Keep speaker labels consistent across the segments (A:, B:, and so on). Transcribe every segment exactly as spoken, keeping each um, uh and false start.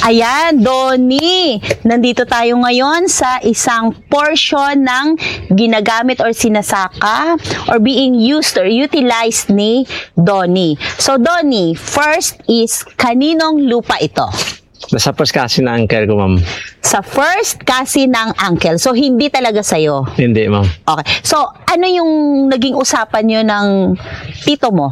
A: Ayan, Donnie, nandito tayo ngayon sa isang portion ng ginagamit or sinasaka or being used or utilized ni Donnie. So, Donnie, first is kaninong lupa ito?
B: Nasa first kasi na uncle ko, ma'am.
A: Sa first kasi ng uncle. So, hindi talaga sa'yo?
B: Hindi, ma'am.
A: Okay. So, ano yung naging usapan nyo ng tito mo?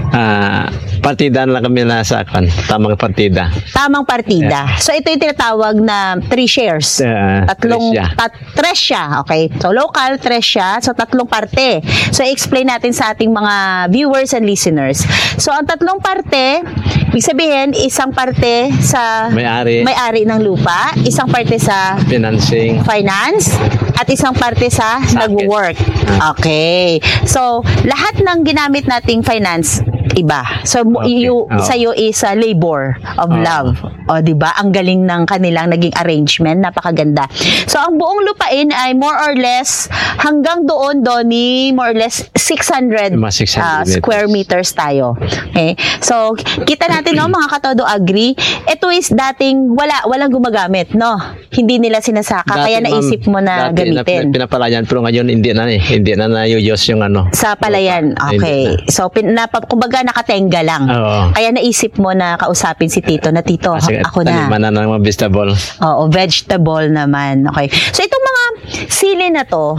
B: Ah, partida na lang kami nasa kan, tamang partida.
A: Tamang partida. Yes. So, ito yung tinatawag na three shares.
B: Uh,
A: tatlong,
B: tresya.
A: tat, tresya. Okay. So, local, tresya. So, tatlong parte. So, explain natin sa ating mga viewers and listeners. So, ang tatlong parte, ibig sabihin, isang parte sa
B: may-ari,
A: may-ari ng lupa, isang parte sa
B: financing,
A: finance, at isang parte sa, sa nag-work. Okay. So, lahat ng ginamit nating finance, iba. So, okay. you, oh. sa'yo is uh, labor of oh. love. O, diba? Ang galing ng kanilang naging arrangement. Napakaganda. So, ang buong lupain ay more or less, hanggang doon, Donnie, more or less six hundred,
B: six hundred uh,
A: square meters tayo. Okay? So, kita natin, no, mga katodo agree, ito is dating wala, walang gumagamit, no? Hindi nila sinasaka. Dati, kaya naisip mo na
B: dati
A: gamitin.
B: Na, pinapalayan, pero ngayon hindi na eh. Hindi na na-use yung ano.
A: Sa palayan. Okay. So, pin, napa, kumbaga, nakatenga lang.
B: Oo.
A: Kaya naisip mo na kausapin si Tito na, Tito,
B: kasi
A: ako na.
B: Taliman na ng mga vegetable.
A: Oo, vegetable naman. Okay. So, itong mga sili na to,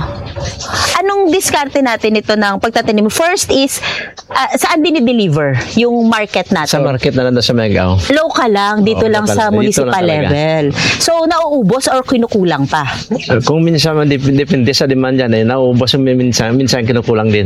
A: anong diskarte natin ito ng pagtatanim? First is, uh, saan dinideliver yung market natin?
B: Sa market na lang sa Megao.
A: Local lang, dito Oo, lang sa lang. Municipal level. So, nauubos or kinukulang pa?
B: Kung minsan, depende sa demand yan eh. Nauubos minsan, minsan kinukulang din.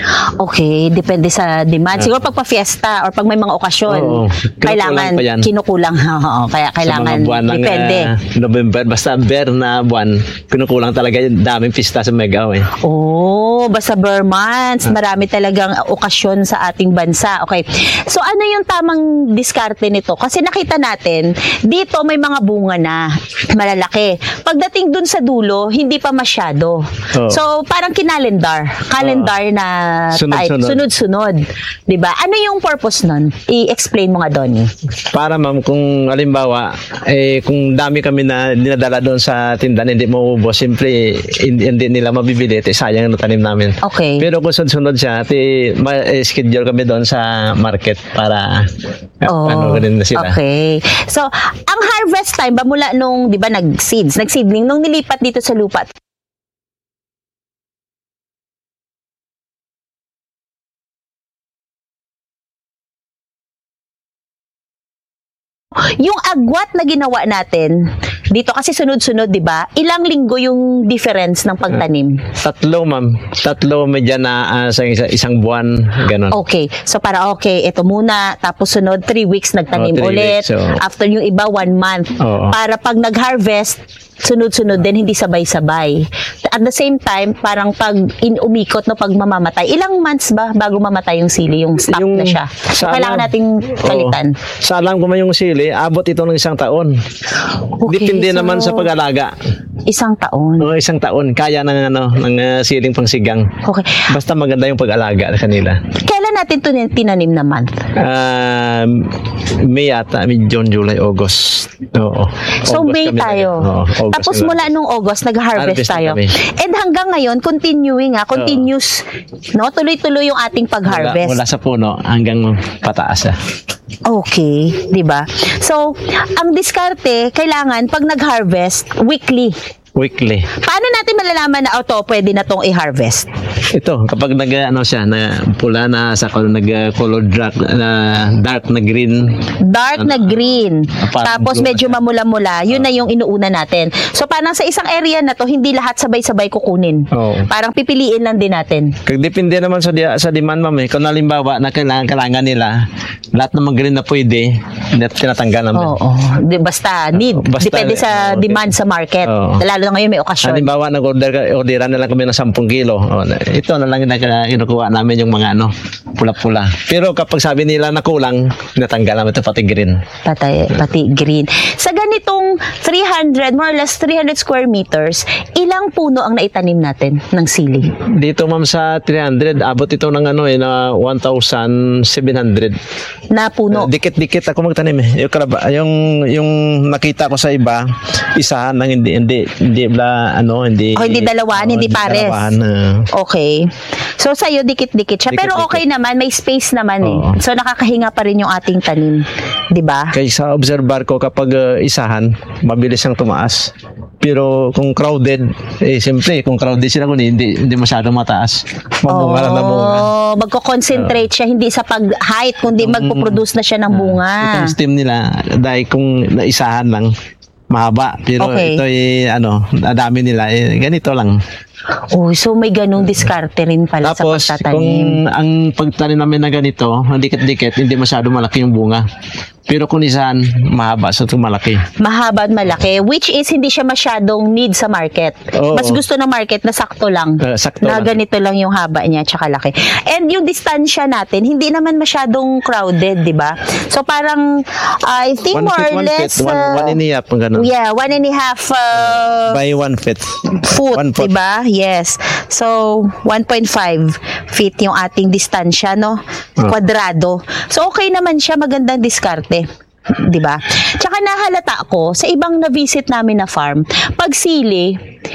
A: Okay, depende sa demand. Siguro pag pa-fiesta or pag may mga okasyon, Oo, kailangan kinukulang. Oo, kaya kailangan, depende.
B: Ng, uh, November, basta ber na buwan, kinukulang talaga yung daming pista sa Megao eh.
A: Oh, basta ber months, marami talagang okasyon sa ating bansa. Okay. So, ano yung tamang diskarte nito? Kasi nakita natin, dito may mga bunga na malalaki. Pagdating dun sa dulo, hindi pa masyado. Oh. So, parang kinalendar. Kalendar oh. na type. Sunod-sunod. Diba? Ano yung purpose nun? I-explain mo nga, Donnie.
B: Para ma'am, kung alimbawa, eh, kung dami kami na dinadala doon sa tindahan, hindi maubos, siyempre, hindi, hindi nila mabibili. Eh, sayang ang tanim namin.
A: Okay.
B: Pero kung sunod-sunod siya, eh, ma-schedule kami doon sa market para
A: oh,
B: ano rin na sila.
A: Okay. So, ang harvest time ba mula nung, di ba, nag-seeds, nag-seedling, nung nilipat dito sa lupa, yung agwat na ginawa natin dito kasi sunod-sunod, 'di ba? Ilang linggo yung difference ng pagtanim?
B: Tatlo, ma'am. Tatlo medya na uh, sa isa, isang buwan, ganun.
A: Okay. So para okay, ito muna tapos sunod three weeks nagtanim
B: oh,
A: ulit.
B: Weeks, so.
A: After yung iba one month.
B: Oh, oh.
A: Para pag nag-harvest sunod-sunod din, hindi sabay-sabay. At the same time, parang pag in-umikot no, pag mamamatay, ilang months ba bago mamatay yung sili, yung stock yung, na siya? So, kailangan nating palitan.
B: Oh, sa alam ko man yung sili, abot ito ng isang taon.
A: Okay,
B: depende
A: so,
B: naman sa pag-alaga.
A: Isang taon?
B: Oo, isang taon. Kaya ng, ano, ng uh, siling pangsigang.
A: Okay.
B: Basta maganda yung pag-alaga kanila.
A: Kailan natin ito tinanim na month?
B: Uh, May yata, May June, July, August. Oo.
A: So,
B: August
A: May tayo.
B: Oo,
A: tapos mula nung August, nag-harvest tayo.
B: Kami.
A: And hanggang ngayon, continuing ha, continuous, oh. no? Tuloy-tuloy yung ating pag-harvest.
B: Mula, mula sa puno hanggang pataas ha.
A: Okay, di ba? So, ang diskarte, kailangan pag nag-harvest, weekly.
B: Weekly.
A: Paano natin malalaman na auto pwede na tong i-harvest?
B: Ito, kapag nag ano siya na pula na sa nag color dark na uh, dark na green.
A: Dark na green.
B: Uh,
A: Tapos medyo mamula-mula, yun uh, na yung inuuna natin. So parang sa isang area na to, hindi lahat sabay-sabay kukunin.
B: Oh.
A: Parang pipiliin lang din natin.
B: Kag depende naman sa sa demand, ma'am. Eh. Kung halimbawa na kailangan kailangan nila, lahat ng mga green na pwede, tinatanggal namin.
A: Oo. Oh, oh. Basta need. Uh, basta, depende sa oh, demand okay. sa market. Oh. Lalo na ngayon may okasyon.
B: Halimbawa, nag-order, orderan na lang kami ng sampung kilo. O, ito na lang na kinukuha namin yung mga ano, pula-pula. Pero kapag sabi nila na kulang, natanggal namin ito pati green.
A: Pati, pati green. Sa ganitong three hundred, more or less three hundred square meters, ilang puno ang naitanim natin ng sili?
B: Dito ma'am sa three hundred, abot ito ng ano eh, na one thousand seven hundred.
A: Na puno?
B: Uh, dikit-dikit ako magtanim eh. Yung, karaba, yung, yung nakita ko sa iba, isahan lang, hindi, hindi, hindi, bla, ano, hindi.
A: Oh, hindi dalawaan, oh, hindi pares. Dalawahan, uh, okay. So, sa'yo, dikit-dikit siya. Dikit, Pero okay dikit. naman, may space naman eh. Oo. So, nakakahinga pa rin yung ating tanim. Diba?
B: Kaya sa observer ko, kapag uh, isahan, mabilis siyang tumaas. Pero kung crowded, eh siyempre, kung crowded sila kung hindi, hindi masyadong mataas. Mabunga lang na bunga.
A: Oh, magko-concentrate uh, siya, hindi sa pag-height, kundi magpo-produce na siya ng bunga.
B: Uh, itong stem nila, dahil kung naisahan lang, mahaba. Pero okay. ito ay, ano, dami nila, eh, ganito lang.
A: Oh, so may ganung diskarte rin pala.
B: Tapos,
A: sa pagtatanim.
B: Kung ang pagtanim namin na ganito, dikit-dikit, hindi masyado malaki yung bunga. Pero kung isahan, mahaba, so ito malaki.
A: Mahaba at malaki, which is hindi siya masyadong need sa market. Oo, Mas gusto ng market na sakto lang. Uh, sakto na lang. Ganito lang yung haba niya, tsaka laki. And yung distansya natin, hindi naman masyadong crowded, di ba? So parang, uh, I think one more feet, or less...
B: Feet, one, uh, one and a half, ganun.
A: Yeah, one and a half... Uh,
B: by one feet.
A: Foot, one foot. Diba? Yes. So, one point five feet yung ating distansya, no? Kwadrado. So, okay naman siya, magandang diskarte. Diba? Tsaka nahalata ko sa ibang na-visit namin na farm, pag sili,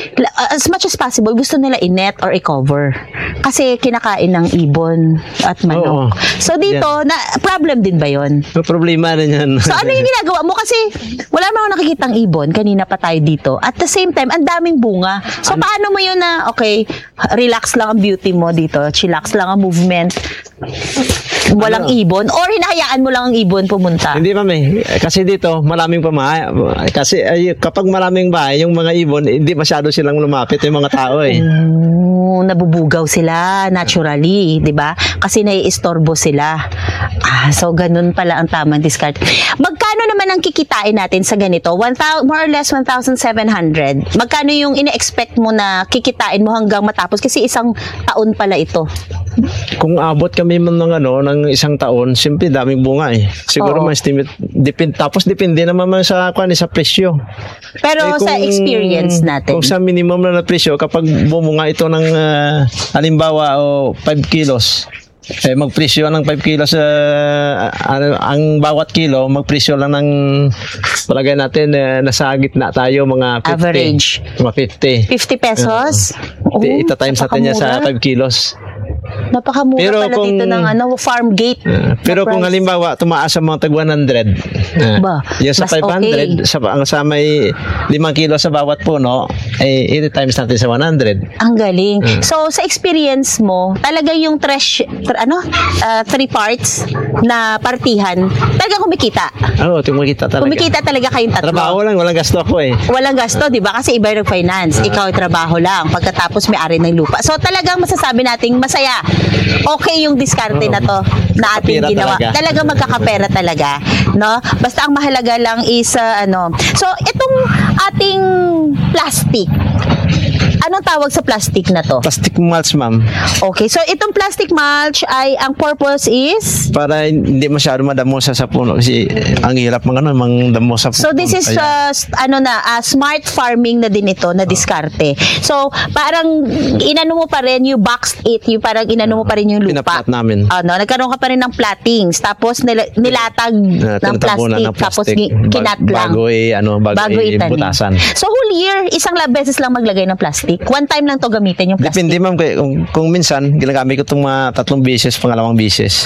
A: as much as possible, gusto nila i-net or i-cover. Kasi kinakain ng ibon at manok. Oo. So dito, yeah. na, problem din ba yun?
B: Problema na yan.
A: So ano yung ginagawa mo? Kasi wala naman ako nakikitang ibon, kanina pa tayo dito. At the same time, ang daming bunga. So ano? Paano mo yun na, okay, relax lang ang beauty mo dito, chillax lang ang movement, walang ano? Ibon, or hinahayaan mo lang ang ibon pumunta? Hindi
B: mami, kasi dito maraming pamahay. Kasi ay, kapag maraming bahay, yung mga ibon, hindi masyado silang lumapit yung mga tao eh.
A: Oh, nabubugaw sila naturally, 'di ba? Kasi naiistorbo sila. Ah, so ganun pala ang tamang discard. Magkano naman ang kikitain natin sa ganito? one thousand, more or less one thousand seven hundred. Magkano yung ine-expect mo na kikitain mo hanggang matapos? Kasi isang taon pala ito.
B: Kung abot kami man ng ano ng isang taon, siyempre daming bunga eh. Siguro may estimate depend tapos depende naman man sa kuan sa presyo.
A: Pero eh, kung, sa experience natin.
B: Kung sa minimum na, na presyo kapag bumunga ito ng uh, halimbawa o five kilos, eh magpresyo ng five kilos uh, ang, ang bawat kilo magpresyo lang ng palagay natin uh, nasa gitna tayo mga fifty,
A: average
B: mga fifty
A: fifty pesos.
B: Uh, oh, ita times natin niya sa five kilos.
A: Napakamura pero pala kung, dito ng ano, farm gate. Uh,
B: pero kung halimbawa tumaas ang mga tag one hundred, uh, ba, yung sa five hundred, okay. sa, ang sa may limang kilo sa bawat puno, eh, eighty times natin sa one hundred.
A: Ang galing. Uh. So, sa experience mo, talaga yung trash, tra, ano, uh, three parts na partihan, talaga kumikita?
B: Oo, oh, kumikita talaga.
A: Kumikita talaga kayong tatlo.
B: Trabaho lang, walang gasto ako eh.
A: Walang gasto, di ba? Kasi iba yung finance. Uh. Ikaw trabaho lang. Pagkatapos may ari ng lupa. So, talagang masasabi nating masaya. Okay yung diskarte na to na ating ginawa. Talaga. Talagang magkakapera talaga, no? Basta ang mahalaga lang is uh, ano. So itong ating plastic, anong tawag sa plastic na to?
B: Plastic mulch, ma'am.
A: Okay, so itong plastic mulch ay ang purpose is?
B: Para hindi masyado madamo sa puno kasi ang hirap mga ano, mang damo sa puno.
A: So this is uh, ano na, uh, smart farming na din ito na diskarte. So parang inano mo pa rin, you boxed it, you parang inano mo pa rin yung lupa.
B: Pinaplat namin.
A: Ano, nagkaroon ka pa rin ng plattings, tapos nila, nilatag uh, ng, plastic, ng plastic, tapos kinat lang.
B: Bago i ano, bago, bago i-butasan.
A: So whole year, isang beses lang maglagay ng plastic. One time lang to gamitin yung plastic.
B: Depende ma'am, kung, kung minsan ginagamit ko itong mga tatlong beses, pangalawang beses.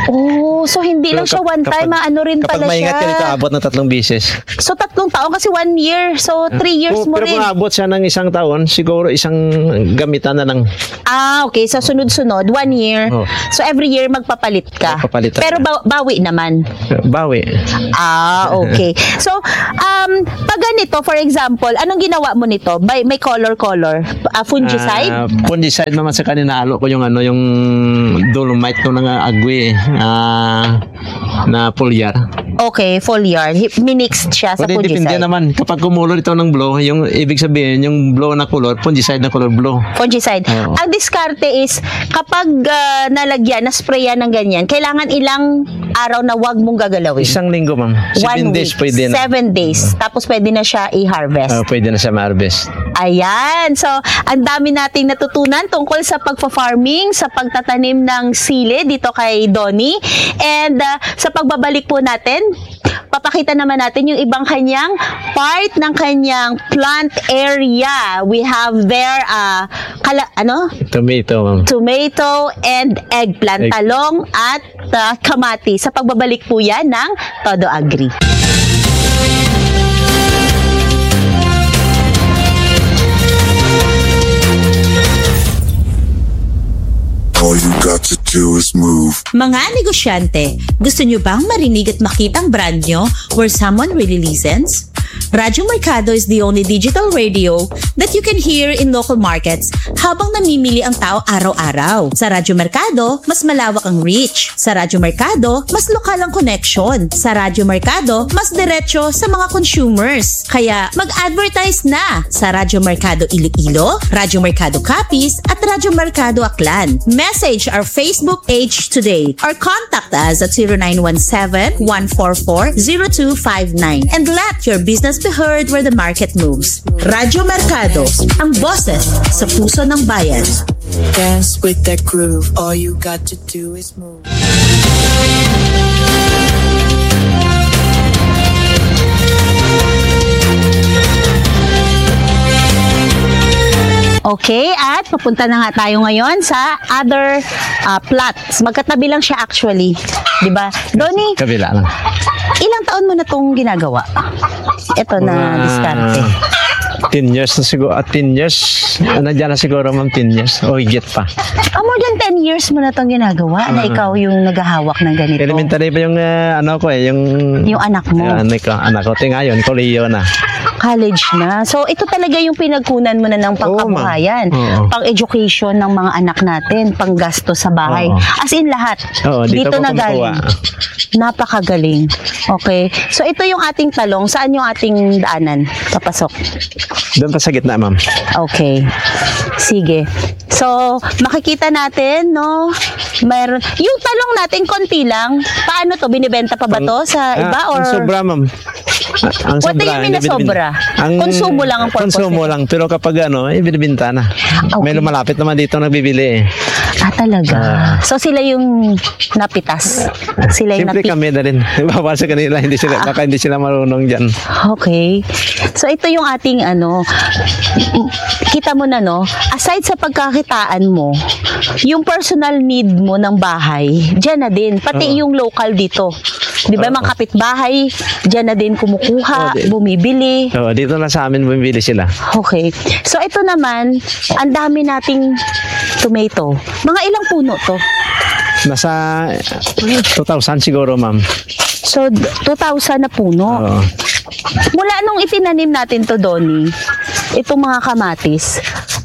A: Oh, so hindi pero lang siya one time, kapag, ano rin pala siya. Kapag maingat ka nito, abot ng tatlong beses. So tatlong taon kasi one year, so three years oh, mo
B: pero
A: rin.
B: Pero kung abot siya ng isang taon, siguro isang gamitan na lang.
A: Ah, okay. So sunod-sunod, one year. Oh. So every year magpapalit ka.
B: Magpapalit
A: pero ba- bawi naman.
B: Bawi.
A: Ah, okay. So, um, pag ganito, for example, anong ginawa mo nito? By, may color-color? Uh, fungicide?
B: Uh, fungicide naman sa kanina. Alo ko yung ano, yung dolomite ko ng agwi uh, na foliar.
A: Okay, foliar. Hi- Minixed siya sa
B: Pwede depende
A: fungicide.
B: naman. Kapag kumulor ito ng blow, yung ibig sabihin, yung blow na color, fungicide na color blow.
A: Fungicide.
B: Oo.
A: Ang diskarte is, kapag ah, nalagyan, nasprayan ng ganyan, kailangan ilang araw na wag mong gagalawin.
B: Isang linggo, ma'am. Seven
A: One
B: days
A: week.
B: pwede na.
A: Seven days. Tapos pwede na siya i-harvest.
B: Oh, pwede na siya ma-harvest.
A: Ayan. So, ang dami nating natutunan tungkol sa pagpa-farming, sa pagtatanim ng sili dito kay Donnie. And uh, sa pagbabalik po natin, papakita naman natin yung ibang kanyang part ng kanyang plant area. We have there, uh, kala, ano?
B: Tomato, ma'am.
A: Tomato and eggplant,
B: Egg.
A: talong at uh, kamatis. Sa pagbabalik po yan ng Todo Agri.
C: All you got to do is move.
D: Mga negosyante, gusto nyo bang marinig at makita ang brand nyo where someone really listens? Radyo Mercado is the only digital radio that you can hear in local markets habang namimili ang tao araw-araw. Sa Radyo Mercado, mas malawak ang reach. Sa Radyo Mercado, mas lokal ang connection. Sa Radyo Mercado, mas diretso sa mga consumers. Kaya mag-advertise na sa Radyo Mercado Iloilo, Radyo Mercado Capiz at Radyo Mercado Aklan. Message our Facebook page today or contact us at zero nine one seven, one four four, zero two five nine and let your business be heard where the market moves. Radyo Mercado, ang boses sa puso ng bayan.
E: Dance with that groove. All you got to do is move.
A: Okay, at papunta na nga tayo ngayon sa other uh, plots. Magkatabi lang siya actually. Diba? Donnie,
B: Kabila lang.
A: ilang taon mo na itong ginagawa? Ito na
B: Mga
A: diskarte.
B: ten years na siguro. At ten years. Ano dyan na siguro, ma'am, ten years. O higit pa.
A: Ah, more than ten years mo na itong ginagawa na ikaw yung naghahawak ng ganito.
B: Elementary pa yung uh, ano ko eh. Yung,
A: Yung anak mo.
B: Yung anak ko. Anak ko. Tinga yun. Koleyo na.
A: College na. So, ito talaga yung pinagkunan mo na ng pangkabuhayan.
B: Oo.
A: Pang-education ng mga anak natin. Pang-gasto sa bahay.
B: Oo.
A: As in lahat.
B: Oo, dito ko
A: na
B: kumukuha.
A: galing. Napakagaling. Okay. So, ito yung ating talong. Saan yung ating daanan? Papasok.
B: Doon pa sa gitna, ma'am.
A: Okay. Sige. So, makikita natin, no? Mayroon. Yung talong natin, konti lang. Paano to? Binibenta pa ba to sa iba?
B: Ah,
A: or
B: Ang sobra, ma'am. Ah, Ang
A: What do you mean na
B: hindi binibin-
A: sobra? Konsumo lang ang purpose
B: Konsumo
A: nito.
B: lang. Pero kapag ano, eh, binibinta na.
A: Okay.
B: May lumalapit naman dito nagbibili eh.
A: Ah, talaga. so, sila yung napitas. Sila yung
B: Siyempre
A: napitas.
B: kami na rin. Bawal sa kanila. Hindi sila, baka hindi sila marunong dyan.
A: Okay. So, ito yung ating ano, kita mo na, no? Aside sa pagkakitaan mo, yung personal need mo ng bahay, dyan na din. Pati
B: Oo.
A: yung local dito. Di ba, mga kapitbahay, dyan na din kumukuha,
B: Oo, di-
A: bumibili.
B: So, dito na sa amin bumibili sila.
A: Okay. So, ito naman, ang dami nating tomato. Mga ilang puno to?
B: Nasa two thousand siguro, ma'am.
A: So, two thousand na puno.
B: Oo.
A: Mula nung itinanim natin to, Donnie, itong mga kamatis,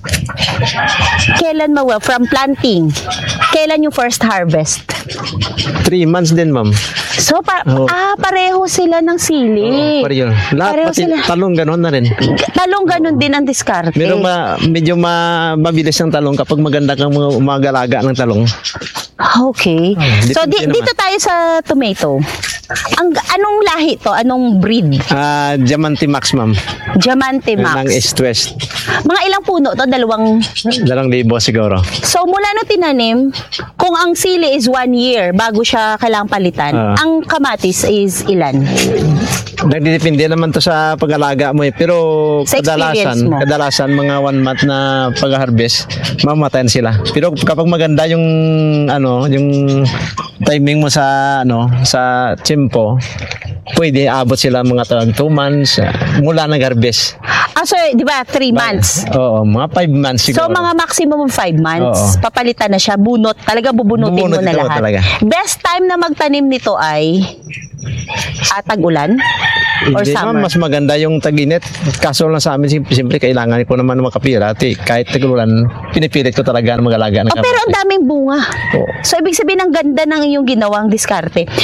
A: kailan mawa? From planting, kailan yung first harvest?
B: Three months din, ma'am.
A: So, pa-
B: Oo.
A: ah, pareho sila ng sili.
B: Pare yun. Lahat
A: Pareho
B: pati
A: sila.
B: talong ganon na rin.
A: Talong ganun din ang diskarte.
B: Pero ma, medyo ma, mabilis ang talong kapag maganda kang mga umagalaga ng talong.
A: Okay.
B: depende
A: So, di-
B: naman.
A: dito tayo sa tomato. Ang anong lahi to? Anong breed?
B: Ah, Diamante Max, ma'am.
A: Diamante
B: Ng
A: Max.
B: East West.
A: Mga ilang puno to? Dalawang.
B: Dalang libo siguro.
A: So, mula nung tinanim, kung ang sili is one year bago siya kailangang palitan,
B: Ah.
A: ang kamatis is ilan?
B: Nagdidepende naman to sa pag-alaga mo eh. Pero
A: Sa experience
B: kadalasan,
A: mo.
B: kadalasan mga one month na pag-harvest, mamatayan sila. Pero kapag maganda yung ano, yung timing mo sa ano, sa tiyempo, pwede abot sila mga tawag two months ah, mula nag-harvest.
A: Ah, so, di ba, three months.
B: Oo, mga five months siguro.
A: So, mga maximum of five months,
B: Oo.
A: papalitan na siya, bunot. Talaga bubunutin mo
B: Bubunot
A: na
B: ito
A: lahat.
B: talaga.
A: Best time na magtanim nito ay ah, tag-ulan or
B: Hindi
A: summer?
B: naman, mas maganda yung tag-init. Kaso lang sa amin, sim- siyempre kailangan ko naman makapira. Ti, kahit tag-ulan, pinipilit ko talaga na mag-alaga ng
A: Oh, pero ang
B: kamatis.
A: daming bunga.
B: Oo.
A: So, ibig sabihin, ang ganda ng iyong ginawang diskarte. Kasi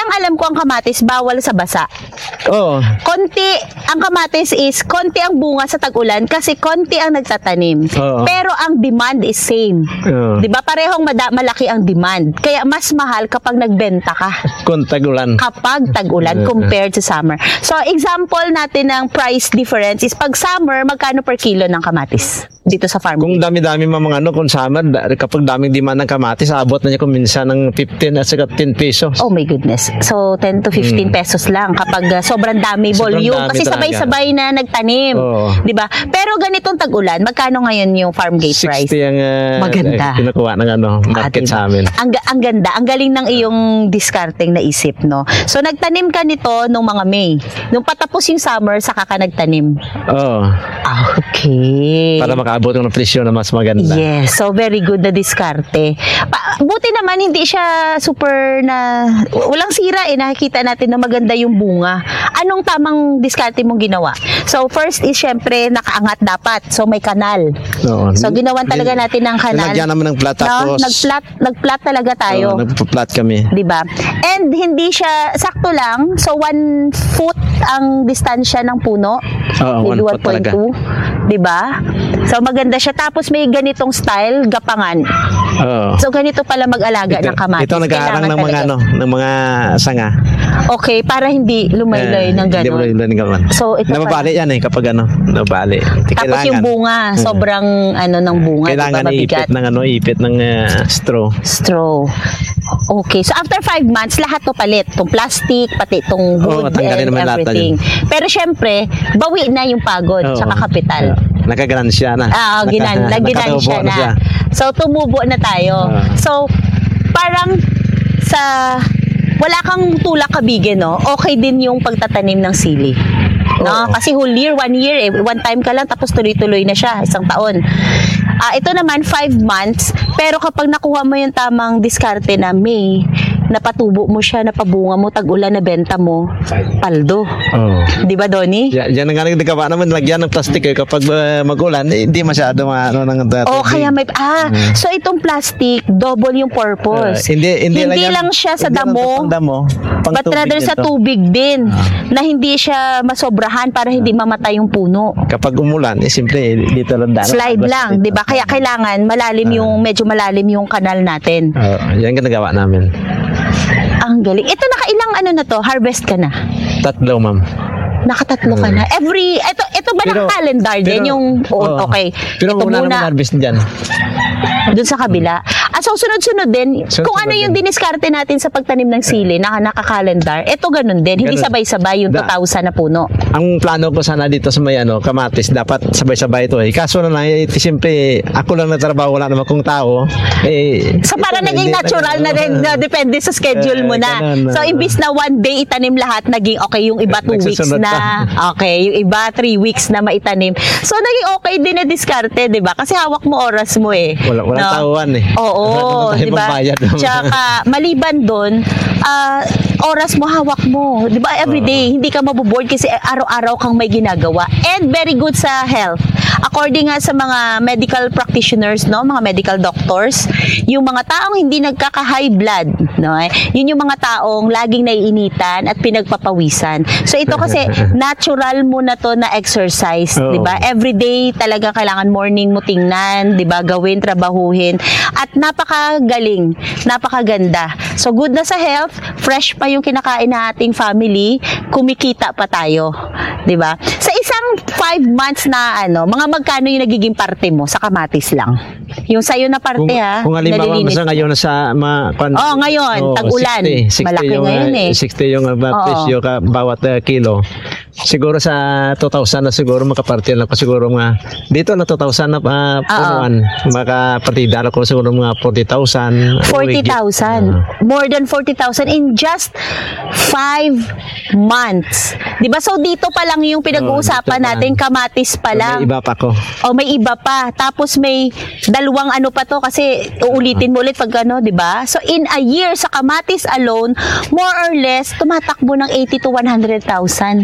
A: ang alam ko ang kamatis, bawal sa basa.
B: Oo.
A: Konti, ang kamatis is, konti ang bunga sa tag-ulan kasi konti ang nagtatanim.
B: Oo.
A: Pero ang demand is same.
B: Oo.
A: Di ba? Parehong mada- malaki ang demand. Kaya mas mahal kapag nagbenta ka.
B: Kung tagulan.
A: Kapag tag-ulan compared to summer. So, example natin ng price difference is pag summer, magkano per kilo ng kamatis dito sa farm?
B: Kung dami-dami mga ano, kung summer, da- kapag daming demand ng kamatis, abot na niya kung minsan ng fifteen at saka ten pesos.
A: Oh my goodness. So, ten to fifteen pesos lang kapag uh, sobrang dami
B: Hmm. Sobrang
A: volume.
B: dami
A: Kasi
B: talaga.
A: sabay-sabay na nagtanim.
B: Oo.
A: Di ba? Pero ganitong tag-ulan, magkano ngayon yung farm gate price?
B: sixty ang uh,
A: Maganda.
B: eh, kinukuha ng ano, market
A: Ah, diba?
B: sa amin.
A: Ang, ga- ang ganda. Ang galing ng iyong discarding na isip, no? So, nagtanim ka nito nung mga May. Nung patapos yung summer, saka ka nagtanim.
B: Oo.
A: Ah, okay.
B: Para makaabot ng presyo na mas maganda.
A: Yes, so very good na diskarte. Pa- buti naman hindi siya super na walang sira eh, nakikita natin na maganda yung bunga. Anong tamang diskarte mong ginawa? So first is syempre nakaangat dapat. So may kanal.
B: Oo.
A: So ginawan talaga natin ng kanal.
B: Nilagyan naman ng plat
A: No,
B: tapos.
A: nagplat nagplat talaga tayo.
B: Oo, nagpa-plat kami.
A: 'Di ba? And hindi siya sakto lang. So one foot ang distansya ng puno.
B: Oo,
A: Maybe
B: one foot talaga.
A: one point two. 'Di ba? So maganda siya tapos may ganitong style gapangan.
B: Oo.
A: So ganito pala mag-alaga ng kamatis.
B: Ito nag-aarang
A: Kailangan
B: ng mga
A: talaga.
B: ano, ng mga sanga.
A: Okay, para hindi lumaylay ng
B: Hindi mo
A: gano'n.
B: rin gaman.
A: So, ito
B: Nababali yan eh kapag ano, nababali.
A: Tapos yung bunga, sobrang ano ng bunga, di ba,
B: Kailangan
A: mabigat.
B: ipit ng ano, ipit ng uh, straw.
A: Straw. Okay. So, after five months, lahat to palit. Itong plastic, pati itong
B: Oo,
A: wood
B: tanggalin
A: and
B: naman lahat
A: everything. Pero syempre, bawi na yung pagod,
B: Oo.
A: tsaka kapital.
B: Nakaganan siya na.
A: Ah,
B: Naka-
A: ginan, naginan
B: nakatubo
A: siya na.
B: siya.
A: So, tumubo na tayo.
B: Ah.
A: So, parang sa wala kang tulak kabigin, no? Okay din yung pagtatanim ng sili. No?
B: Oo.
A: Kasi whole year, one year, eh, one time ka lang, tapos tuloy-tuloy na siya, isang taon. Ah, ito naman, five months, pero kapag nakuha mo yung tamang diskarte na May, napatubo mo siya, napabunga mo, tag-ulan na benta mo, paldo.
B: Oo.
A: Di ba, Donnie?
B: Yan, yan ang nagagawa naman, lagyan ng plastic eh. Kapag uh, mag-ulan, eh, hindi masyado ano, ng uh,
A: Oh,
B: tubig.
A: kaya may ah, so itong plastic, double yung purpose.
B: Uh, hindi hindi,
A: Hindi
B: yan-
A: lang siya sa
B: hindi lang
A: damo,
B: pang damo, pang
A: but
B: tubig
A: rather sa
B: ito.
A: tubig din, na hindi siya masobrahan para hindi mamatay yung puno.
B: Kapag umulan, eh simple eh, dito lang daan.
A: Slide lang, 'di ba? Kaya kailangan malalim yung medyo malalim yung kanal natin.
B: Oo, yan ang ginagawa namin.
A: Ang galing. Ito nakailang ano na to? Harvest ka na.
B: Tatlo, ma'am.
A: Nakatatlo ka na. Every ito ito ba naka-calendar din
B: pero-
A: yung oh,
B: oo.
A: okay.
B: Pero
A: ito
B: wala
A: muna
B: naman harvest dyan.
A: doon sa kabila. Ah, so sunod-sunod din.
B: Sunod-sunod
A: Kung ano yung
B: din.
A: diniskarte natin sa pagtanim ng sili, na naka-calendar, ito ganun din. Hindi
B: Ganun.
A: sabay-sabay yung
B: Da-
A: two thousand na puno.
B: Ang plano ko sana dito sa may ano, kamatis, dapat sabay-sabay ito eh. Kaso na lang, eh, siyempre, ako lang nagtrabaho, wala naman kong tao. Eh,
A: So para
B: ito,
A: naging
B: hindi
A: natural na rin, na depende sa schedule mo
B: Eh,
A: na.
B: ganun,
A: So
B: ah.
A: imbis na one day itanim lahat, naging okay yung iba two weeks
B: Nagsusunod
A: na. Okay, yung iba three weeks na maitanim. So naging okay din na diskarte, 'di ba? Kasi hawak mo oras mo eh.
B: Wala, wala
A: No?
B: tauhan eh.
A: Oo,
B: Wala naman tayo
A: 'di ba?
B: magbayad.
A: Tsaka maliban doon, ah, oras mo hawak mo, 'di ba? Every day, hindi ka maboboard kasi araw-araw kang may ginagawa. And very good sa health. According nga sa mga medical practitioners, no, mga medical doctors, yung mga taong hindi nagkaka-high blood, no, eh, yun yung mga taong laging naiinitan at pinagpapawisan. So ito kasi natural mo na to na exercise,
B: Oo.
A: 'di ba? Every day talaga kailangan morning mo tingnan, 'di ba? Gawin, trabahuhin at napakagaling, napakaganda. So good na sa health, fresh pa yung kinakain na ating family, kumikita pa tayo, 'di ba? Sa isang five months na ano, mga magkano yung nagiging parte mo sa kamatis lang? Yung sayo na parte
B: Kung,
A: ha,
B: kung halimbawa
A: nalilinis
B: sa
A: mo.
B: ngayon sa ma, kwan,
A: Oo, ngayon, tag-ulan.
B: sixty, sixty
A: Malaki
B: yung,
A: ngayon
B: uh,
A: eh.
B: sixty yung uh,
A: Oo.
B: presyo ka bawat uh, kilo. Siguro sa two thousand na siguro makapartiyan ako siguro mga dito na two thousand na uh, punuan. Makapartida ako siguro mga forty thousand.
A: forty thousand. More than forty thousand in just five months. 'Di ba? So dito pa lang yung pinag-uusapan
B: dito pa
A: natin, kamatis pa lang.
B: May iba pa ko.
A: O may iba pa. Tapos may dalawang ano pa to kasi uulitin mo ulit pag ano, 'di ba? So in a year sa kamatis alone, more or less tumatakbo ng eighty to one hundred thousand
B: Oo,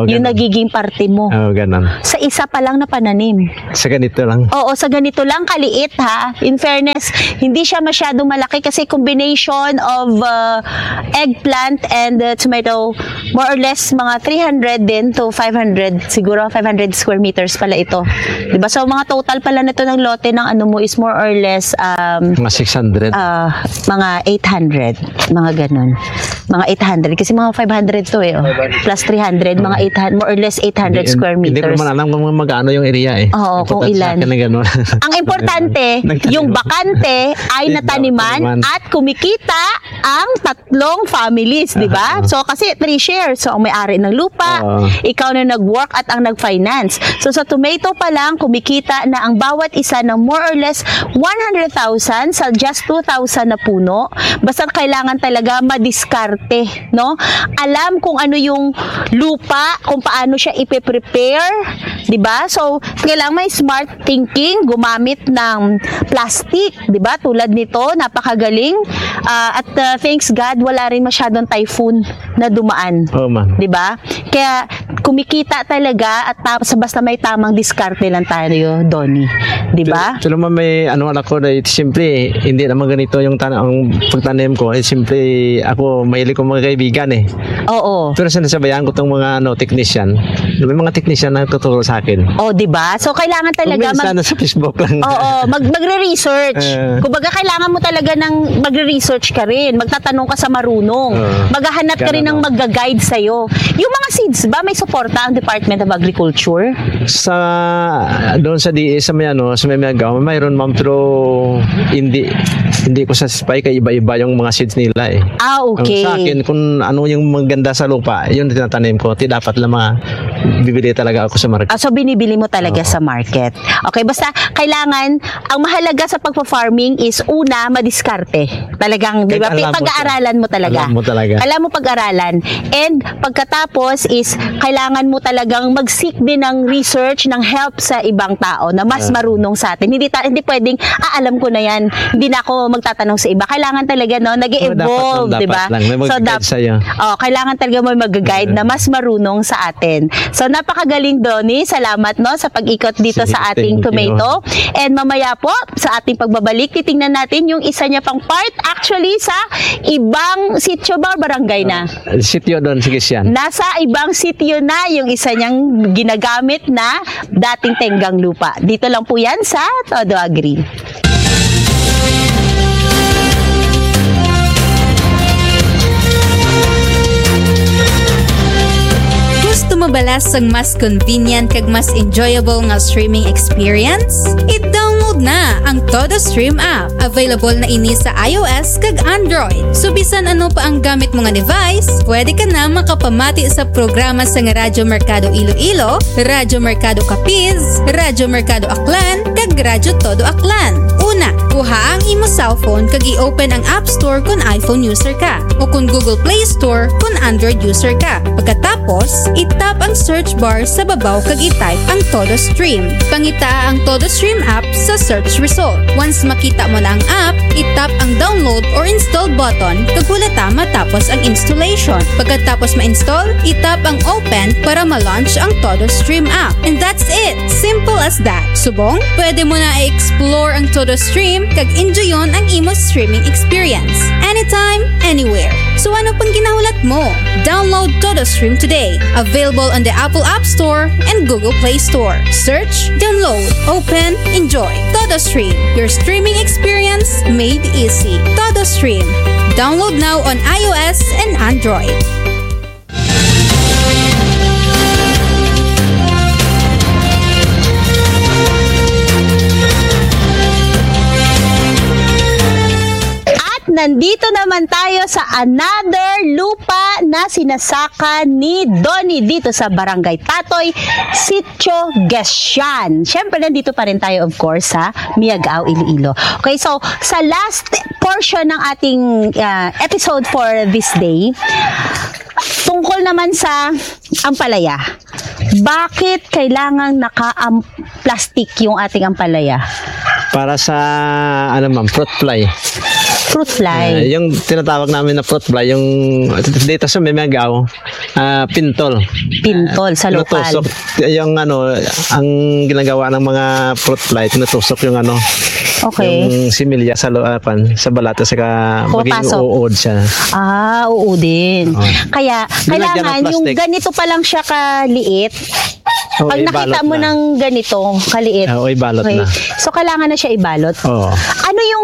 A: yung
B: ganun.
A: nagiging parte mo.
B: Oo, ganun.
A: Sa isa pa lang na pananim.
B: Sa ganito lang.
A: Oo, sa ganito lang kaliit ha. In fairness, hindi siya masyadong malaki kasi combination of uh, eggplant and uh, tomato, more or less mga three hundred din to five hundred, siguro five hundred square meters pala ito. 'Di ba? So mga total pala nito ng lote ng ano mo is more or less um
B: Mga six hundred.
A: uh, mga eight hundred, mga ganun. Mga eight hundred kasi mga five hundred to eh. Oh. Plus three hundred, mga eight hundred, more or less eight hundred
B: Hindi-
A: square
B: Hindi ko
A: meters.
B: naman alam kung magkano yung area eh.
A: Oo, kung
B: Importante sa
A: ilan.
B: akin na ganun.
A: Ang importante,
B: Nagtanim.
A: yung bakante ay nataniman
B: Nataniman.
A: at kumikita ang tatlong families, di ba? So, kasi three shares. So, ang may-ari ng lupa,
B: Oo.
A: ikaw na nag-work at ang nag-finance. So, sa tomato pa lang, kumikita na ang bawat isa ng more or less one hundred thousand sa just two thousand na puno. Basta kailangan talaga madiskarte, no? Alam kung ano yung lupa, kung paano siya ipe-prepare, di ba? So, kailangan may smart thinking, gumamit ng plastic, di ba? Tulad nito, napakagaling. Ah, at uh, thanks God, wala rin masyadong typhoon na dumaan.
B: Oo, ma'am.
A: 'Di ba? Kaya kumikita talaga at tapos basta may tamang diskarte lang tayo, Donnie. 'Di ba?
B: Pero naman may ano ako na siyempre hindi naman ganito yung tan ang pagtanim ko. Eh siyempre ako mahilig ko mga kaibigan eh.
A: Oo.
B: Pero sinasabayan ko tong mga ano technician. May mga technician na tuturo sa akin.
A: Oh, 'di ba? So kailangan talaga
B: Minsan
A: mag
B: sa Facebook lang.
A: Oo, mag magre-research.
B: Eh.
A: Kumbaga kailangan mo talaga ng magre-research ka rin. Magtatanong ka sa marunong.
B: Oo.
A: Maghahanap ka rin ng
B: Ganun, oh.
A: magga-guide sa iyo. Yung mga seeds ba may suporta ang Department of Agriculture?
B: Sa doon sa D A sa may ano sa may Miagaw, mayroon ma'am pero hindi hindi ko satisfy kay iba-iba yung mga seeds nila eh.
A: Ah, okay.
B: Ang sa akin kung ano yung maganda sa lupa, yun tinatanim ko. Ti dapat lang ma bibili talaga ako sa market.
A: Ah, so binibili mo talaga sa market. Okay, basta kailangan, ang mahalaga sa pagpa-farming is una, madiskarte. Talagang, di ba?
B: Kahit alam mo
A: Pag-aaralan mo talaga.
B: Alam mo talaga.
A: Alam mo pag-aralan. And pagkatapos is, kailangan mo talagang mag-seek din ng research, ng help sa ibang tao na mas marunong sa atin. Hindi, ta- hindi pwedeng, ah, alam ko na yan. Hindi na ako magtatanong sa iba. Kailangan talaga, no, nag-evolve,
B: Oh, dapat
A: di ba?
B: lang, dapat lang. May mag-guide sa'yo.
A: Oh, kailangan talaga may mag-guide na mas marunong sa atin. So, napakagaling, Donnie. Salamat, no, sa pag-ikot dito
B: Sige,
A: sa ating
B: thank you.
A: tomato. And mamaya po, sa ating pagbabalik, titingnan natin yung isa niya pang part actually sa ibang sityo ba, barangay na?
B: Sityo doon, sige siyan.
A: Nasa ibang sityo na yung isa niyang ginagamit na dating tenggang lupa. Dito lang po yan sa Todo Agri.
F: Gusto mo balas ang mas convenient kag mas enjoyable nga streaming experience? I-download na ang Todo Stream app. Available na ini sa iOS kag Android. So bisan ano pa ang gamit mo nga device, pwede ka na makapamati sa programa sa nga Radyo Mercado Iloilo, Radyo Mercado Capiz, Radyo Mercado Aklan, kag Radyo Todo Aklan. Una, kuha ang imo cellphone kag i-open ang App Store kung iPhone user ka o kung Google Play Store kung Android user ka. Pagkatapos, i-tap ang search bar sa babaw kag i-type ang Todo Stream. Pangita ang Todo Stream app sa search result. Once makita mo na ang app, i-tap ang download or install button kag hulata matapos ang installation. Pagkatapos ma-install, i-tap ang open para ma-launch ang Todo Stream app. And that's it! Simple as that. Subong, pwede mo na i-explore ang Todo Stream kag enjoyon ang imo streaming experience. Anytime, anywhere. So ano pang ginahulat mo? Download Todo Stream today. Available on the Apple App Store and Google Play Store. Search, download, open, enjoy. Todo Stream, your streaming experience made easy. Todo Stream. Download now on iOS and Android.
A: Nandito naman tayo sa another lupa na sinasaka ni Donnie dito sa Barangay Tatoy, Sitio Gesyan. Siyempre, nandito pa rin tayo, of course, sa Miagaw, Iloilo. Okay, so, sa last portion ng ating uh, episode for this day, tungkol naman sa ampalaya. Bakit kailangang naka-plastic yung ating ampalaya?
B: Para sa ano ma'am, fruit fly.
A: Fruit fly.
B: Uh, yung tinatawag namin na fruit fly, yung dito sa Memagao, uh, pintol.
A: Pintol sa lokal.
B: Tinutusok yung ano, ang ginagawa ng mga fruit fly, tinutusok yung ano,
A: Okay.
B: yung similya sa loopan, sa balat, saka maging
A: Pumapasok.
B: uod siya.
A: Ah, oo din.
B: Oh.
A: Kaya,
B: Nilagyan
A: kailangan
B: ng
A: yung
B: plastic.
A: ganito pa lang siya kaliit.
B: Oo,
A: Pag nakita
B: ibalot
A: mo
B: na.
A: ng ganito, kaliit.
B: Oo, ibalot na.
A: So, kailangan na siya ibalot.
B: Oo.
A: Ano yung,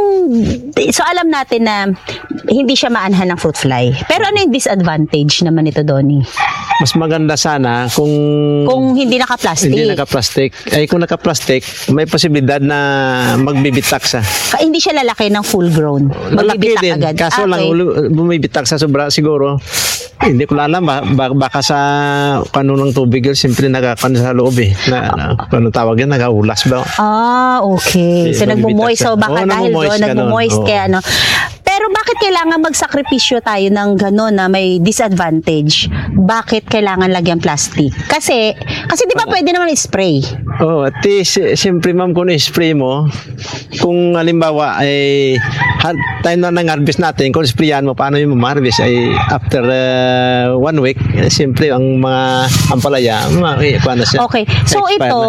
A: so alam natin na hindi siya maanhan ng fruit fly. Pero ano yung disadvantage naman ito, Donnie?
B: Mas maganda sana kung
A: Kung hindi naka-plastic.
B: hindi naka-plastic. Ay kung naka-plastic, may posibilidad na magbibitak sa.
A: Ka- hindi siya lalaki ng full grown.
B: Malaki
A: Magbibitak
B: din.
A: agad.
B: Kaso
A: Ah,
B: lang
A: okay.
B: ulu- bumibitak sa sobra siguro. Hindi ko alam ba, ba- baka sa kanunong tubig yun, siyempre nagkakan sa loob eh. Na, na, ano tawag yan, nagaulas ba?
A: Ah, okay. So,
B: Eh,
A: nagmumoist.
B: magbibitak
A: So,
B: siya.
A: baka
B: Oo,
A: dahil
B: nagmumoist,
A: doon,
B: ganun.
A: nagmumoist
B: Oo.
A: kaya ano. Pero bakit kailangan magsakripisyo tayo ng gano'n na may disadvantage? Bakit kailangan lagyan plastic? Kasi, kasi di ba pwede naman i-spray?
B: Oh, at least, eh, siyempre ma'am, kung i-spray mo, kung halimbawa ay ha- time na nang-harvest natin, kung sprayan mo, paano yung ma-harvest ay after uh, one week, eh, siyempre ang mga ampalaya, ma- paano siya?
A: Okay. So,
B: Expire
A: ito,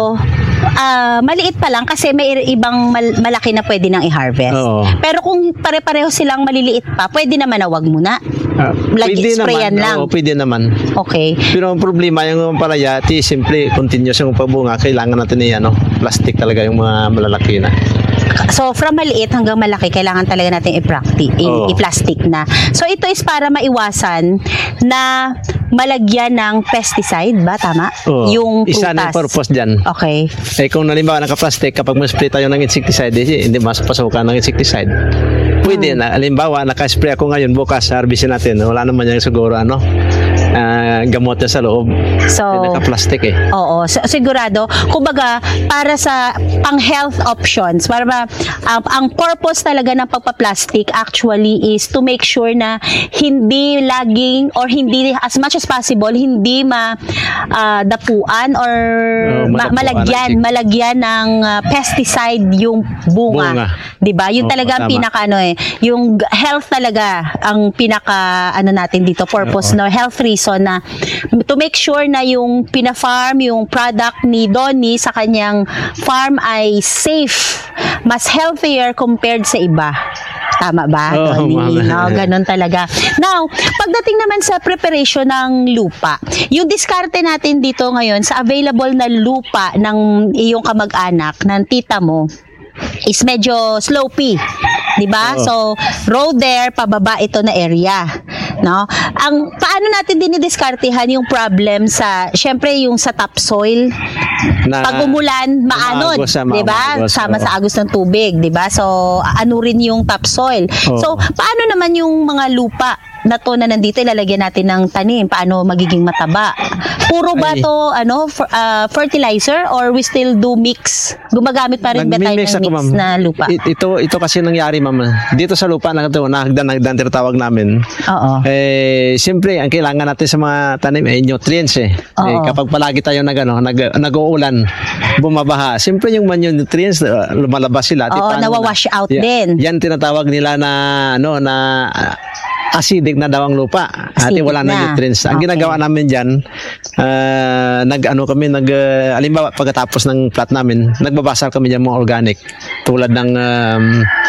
A: ah, maliit pa lang kasi may ibang mal- malaki na pwede nang i-harvest.
B: Oo.
A: Pero kung pare-pareho silang maliliit pa, pwede naman na wag muna.
B: Ah,
A: Lagi-
B: pwede
A: sprayan
B: naman.
A: lang.
B: Oo, pwede naman.
A: Okay.
B: Pero ang problema yung ampalaya, ti simple continuous yung pagbunga, kailangan natin i ano, plastic talaga yung mga malalaki na.
A: So, from maliit hanggang malaki, kailangan talaga natin i-practi- i-
B: Oo.
A: i-plastic na. So, ito is para maiwasan na malagyan ng pesticide ba? Tama?
B: Oo.
A: Yung
B: Isa na
A: prutas.
B: yung purpose dyan.
A: Okay.
B: Eh kung nalimbawa naka-plastic, kapag ma-spray tayo ng insecticide, eh, hindi masapasukan ng insecticide. Pwede
A: Hmm.
B: na. Halimbawa, naka-spray ako ngayon, bukas, harvestin natin. Wala naman yan siguro, ano, ah, gamot na sa loob.
A: So,
B: Eh, naka-plastic eh.
A: oo, so, sigurado. Kumbaga, para sa pang-health options, para ba, ang, ang purpose talaga ng pagpa-plastic actually is to make sure na hindi laging or hindi as much as possible hindi ma ah, dapuan or
B: Oo,
A: ma-
B: madapuan
A: malagyan
B: ng-
A: malagyan ng ah, pesticide yung bunga.
B: Bunga.
A: 'Di ba? Yun
B: Oo,
A: talaga ang
B: tama.
A: pinaka ano eh, yung g- health talaga ang pinaka ano natin dito purpose no, health reason na to make sure na yung pina-farm, yung product ni Donnie sa kanyang farm ay safe, mas healthier compared sa iba. Tama ba,
B: Oo,
A: Donnie?
B: mama.
A: No, ganun talaga. Now, pagdating naman sa preparation ng lupa, yung diskarte natin dito ngayon sa available na lupa ng iyong kamag-anak, ng tita mo, is medyo slopey. 'Di ba?
B: Oo.
A: So, road there, pababa ito na area. No? Ang paano natin dinidiskartehan yung problem sa syempre yung sa topsoil.
B: Na,
A: Pag umulan, maanod,
B: umaagos, ah,
A: 'di ba?
B: umaagos,
A: Sama
B: oo.
A: sa agos ng tubig, 'di ba? So, ano rin yung topsoil.
B: Oo.
A: So, paano naman yung mga lupa na to na nandito ilalagyan natin ng tanim, paano magiging mataba? Puro ba
B: Ay.
A: to ano fer- ah, fertilizer or we still do mix? Gumagamit pa rin ba tayo
B: Nagmi-mix
A: ng
B: ako,
A: mix
B: ma'am.
A: na lupa?
B: I- ito, ito kasi nangyari, ma'am. Dito sa lupa na ito, nahagdan-hagdan tinatawag namin.
A: Oo.
B: Eh, siyempre, ang kailangan natin sa mga tanim ay nutrients eh.
A: Oo.
B: Eh, kapag palagi tayo nag, ano, nag, nag-uulan, bumabaha, siyempre yung man yung nutrients, uh, lumalabas sila. Di,
A: Oo,
B: paano
A: nawawash
B: na-
A: out
B: Ya-
A: din.
B: Yan tinatawag nila na, ano, na uh, acidic na daw ang lupa. At
A: Acidic
B: wala na
A: na.
B: nutrients. Ang
A: Okay.
B: ginagawa namin dyan, uh, nag, ano kami, nag, uh, alimbawa, pagkatapos ng plat namin, nagbabasal kami dyan mga organic. Tulad ng um,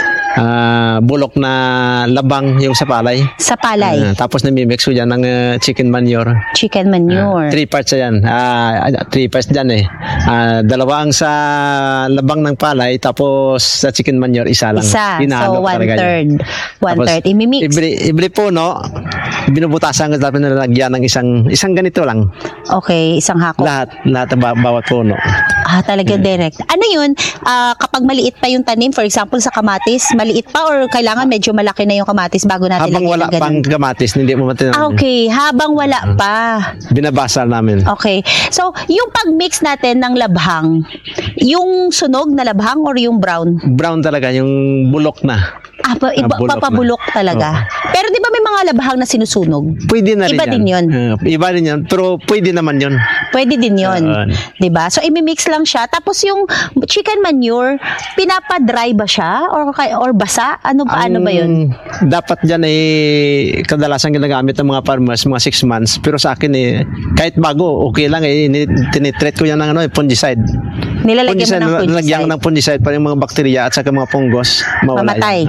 B: ah, bulok na labang yung sa palay.
A: Sa palay,
B: Ah, tapos namimix ko dyan ng uh, chicken manure.
A: chicken manure.
B: Ah, three parts yan. Ah, three parts dyan eh. Ah, dalawa ang sa labang ng palay, tapos sa chicken manure, isa lang.
A: Isa.
B: Hinahalo
A: So,
B: ko talaga yun.
A: one-third. One-third.
B: Tapos,
A: Imimix.
B: Every, every puno, binubutasan ko dapat na lagyan ng isang isang ganito lang.
A: Okay, isang hako.
B: Lahat, lahat ng ba- bawat puno.
A: Ah, talaga direct. Ano yun? Ah, kapag maliit pa yung tanim, for example, sa kamatis, maliit pa or kailangan medyo malaki na yung kamatis bago natin
B: Habang
A: lagyan
B: wala
A: ng ganun?
B: pang kamatis, hindi mo matinamin.
A: Ah, okay. Habang wala pa.
B: Binabasal namin.
A: Okay. So, yung pag-mix natin ng labhang, yung sunog na labhang or yung brown?
B: Brown talaga, yung bulok na.
A: Ah, pa, iba,
B: Ah, bulok
A: papabulok talaga. Pero di ba may mga labahang na sinusunog?
B: Pwede na rin
A: Iba
B: yan.
A: din yun.
B: Uh, iba rin yan. Pero pwede naman yun.
A: Pwede din yun.
B: Yun.
A: Di ba? So, imimix lang siya. Tapos yung chicken manure, pinapa-dry ba siya? Or, kay- or basa? Ano pa, ano ba yun?
B: Ang dapat dyan ay kadalasan ginagamit ng mga farmers, mga six months. Pero sa akin eh, kahit bago, okay lang eh. Tinitreat ko yan ng ano, eh, fungicide.
A: Nilalagyan mo ng
B: Nilagyan ko
A: fungicide.
B: ng fungicide para yung mga bakterya at saka mga fungus mawala
A: Mamatay.
B: yan.